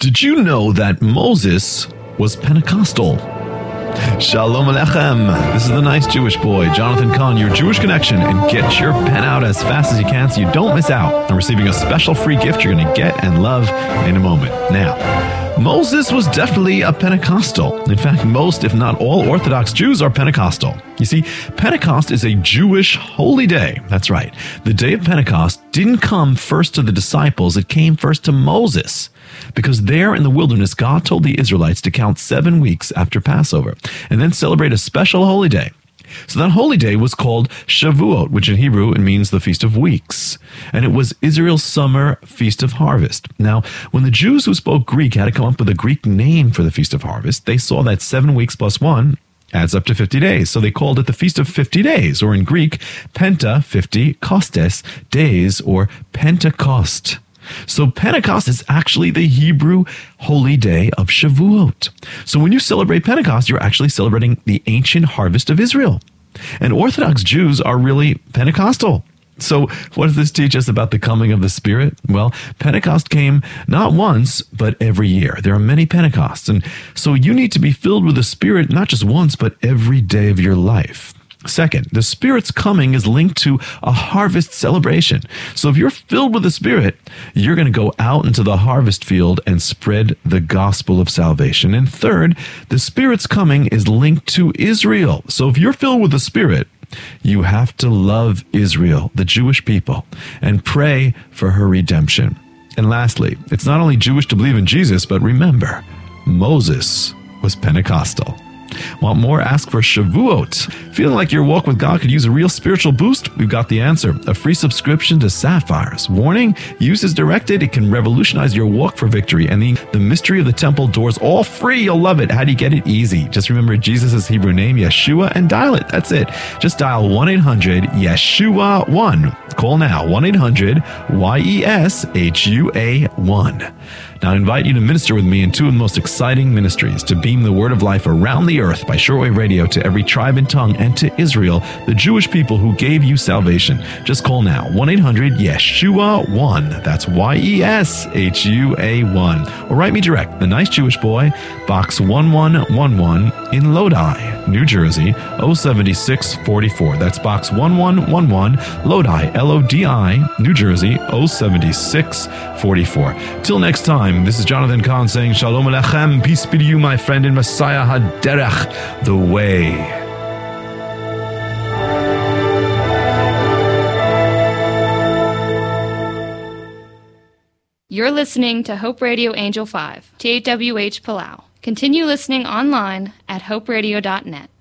Did you know that Moses was Pentecostal? Shalom Aleichem. This is the nice Jewish boy, Jonathan Kahn, your Jewish connection, and get your pen out as fast as you can so you don't miss out on receiving a special free gift you're going to get and love in a moment. Now, Moses was definitely a Pentecostal. In fact, most, if not all, Orthodox Jews are Pentecostal. You see, Pentecost is a Jewish holy day. That's right. The day of Pentecost didn't come first to the disciples. It came first to Moses. Because there in the wilderness, God told the Israelites to count 7 weeks after Passover and then celebrate a special holy day. So that holy day was called Shavuot, which in Hebrew it means the Feast of Weeks. And it was Israel's summer Feast of Harvest. Now, when the Jews who spoke Greek had to come up with a Greek name for the Feast of Harvest, they saw that 7 weeks plus 1 adds up to 50 days. So they called it the Feast of 50 Days, or in Greek, Penta 50 Kostes, days, or Pentecost. So Pentecost is actually the Hebrew holy day of Shavuot. So when you celebrate Pentecost, you're actually celebrating the ancient harvest of Israel. And Orthodox Jews are really Pentecostal. So what does this teach us about the coming of the Spirit? Well, Pentecost came not once, but every year. There are many Pentecosts. And so you need to be filled with the Spirit not just once, but every day of your life. Second, the Spirit's coming is linked to a harvest celebration. So if you're filled with the Spirit, you're going to go out into the harvest field and spread the gospel of salvation. And third, the Spirit's coming is linked to Israel. So if you're filled with the Spirit, you have to love Israel, the Jewish people, and pray for her redemption. And lastly, it's not only Jewish to believe in Jesus, but remember, Moses was Pentecostal. Want more? Ask for Shavuot. Feeling like your walk with God could use a real spiritual boost? We've got the answer. A free subscription to Sapphires. Warning, use as directed. It can revolutionize your walk for victory. And the mystery of the temple doors, all free. You'll love it. How do you get it? Easy. Just remember Jesus' Hebrew name, Yeshua, and dial it. That's it. Just dial 1-800-YESHUA-1. Call now, 1-800-YESHUA-1. Now, I invite you to minister with me in two of the most exciting ministries, to beam the word of life around the earth by shortwave radio to every tribe and tongue, and to Israel, the Jewish people who gave you salvation. Just call now, 1-800-YESHUA-1. That's YESHUA-1. Or write me direct, The Nice Jewish Boy, Box 1111 in Lodi, New Jersey, 07644. That's Box 1111, Lodi, Lodi, New Jersey, 07644. Till next time, this is Jonathan Kahn saying Shalom Aleichem, peace be to you, my friend in Messiah HaDerech, the way. You're listening to Hope Radio Angel 5, THWH Palau. Continue listening online at hoperadio.net.